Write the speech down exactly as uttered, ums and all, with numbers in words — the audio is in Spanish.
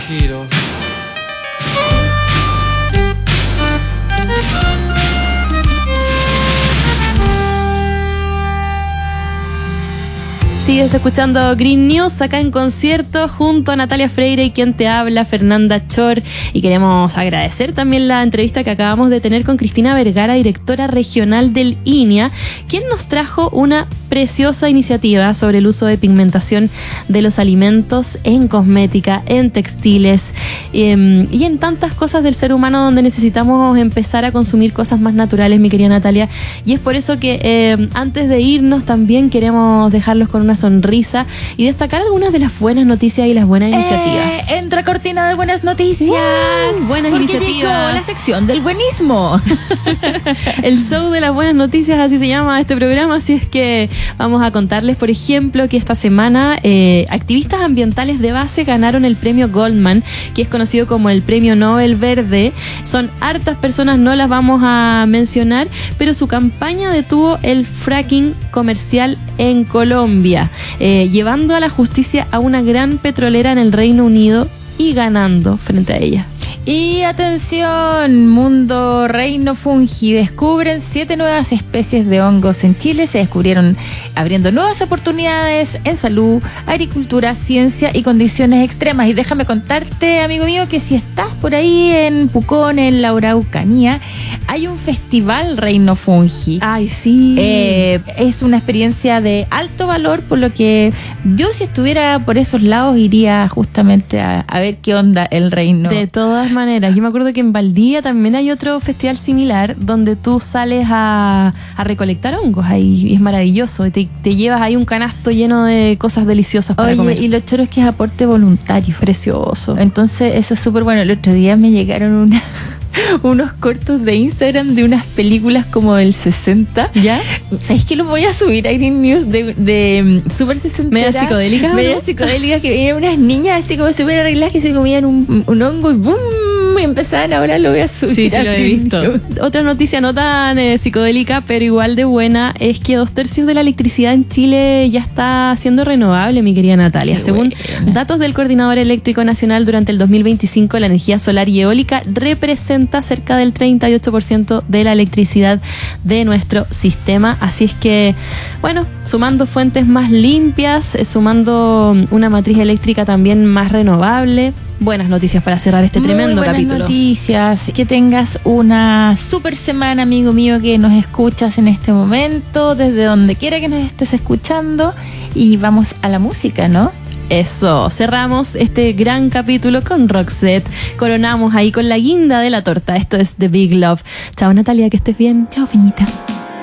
giros. Sigues escuchando Green News acá en concierto junto a Natalia Freire y quien te habla, Fernanda Chor, y queremos agradecer también la entrevista que acabamos de tener con Cristina Vergara, directora regional del I N I A, quien nos trajo una preciosa iniciativa sobre el uso de pigmentación de los alimentos en cosmética, en textiles eh, y en tantas cosas del ser humano donde necesitamos empezar a consumir cosas más naturales, mi querida Natalia, y es por eso que eh, antes de irnos también queremos dejarlos con una sonrisa y destacar algunas de las buenas noticias y las buenas iniciativas. Eh, entra cortina de buenas noticias. Wow, buenas porque iniciativas. Llegó la sección del buenismo. El show de las buenas noticias, así se llama este programa, así es que vamos a contarles, por ejemplo, que esta semana eh, activistas ambientales de base ganaron el premio Goldman, que es conocido como el premio Nobel Verde. Son hartas personas, no las vamos a mencionar, pero su campaña detuvo el fracking comercial en Colombia, eh, llevando a la justicia a una gran petrolera en el Reino Unido y ganando frente a ella. Y atención, mundo reino fungi, descubren siete nuevas especies de hongos en Chile. Se descubrieron abriendo nuevas oportunidades en salud, agricultura, ciencia y condiciones extremas. Y déjame contarte, amigo mío, que si estás por ahí en Pucón, en la Araucanía, hay un festival reino fungi. Ay, sí. Eh, es una experiencia de alto valor, por lo que yo, si estuviera por esos lados, iría justamente a, a ver qué onda el reino. De todas maneras, yo me acuerdo que en Valdivia también hay otro festival similar donde tú sales a, a recolectar hongos ahí, y es maravilloso, y te, te llevas ahí un canasto lleno de cosas deliciosas para Oye, comer. y lo choro es que es aporte voluntario. Precioso. Entonces eso es súper bueno. El otro día me llegaron una unos cortos de Instagram de unas películas como del sesenta. ¿Ya? ¿Sabes qué? Los voy a subir a Green News de, de um, súper sesentera. ¿Media psicodélica? Media ¿no? psicodélica, que venían unas niñas así como súper arregladas que se comían un, un hongo y ¡boom! Y empezaban, ahora lo voy a subir. Sí, sí, a lo he Green visto. News. Otra noticia no tan eh, psicodélica, pero igual de buena, es que dos tercios de la electricidad en Chile ya está siendo renovable, mi querida Natalia. Qué Según buena. datos del Coordinador Eléctrico Nacional, durante el dos mil veinticinco la energía solar y eólica representa cerca del treinta y ocho por ciento de la electricidad de nuestro sistema. Así es que, bueno, sumando fuentes más limpias, eh, sumando una matriz eléctrica también más renovable. Buenas noticias para cerrar este tremendo Muy buenas capítulo. noticias. Que tengas una super semana, amigo mío, que nos escuchas en este momento, desde donde quiera que nos estés escuchando. Y vamos a la música, ¿no? Eso, cerramos este gran capítulo con Roxette. Coronamos ahí con la guinda de la torta. Esto es The Big Love. Chao, Natalia, que estés bien. Chao, Fiñita.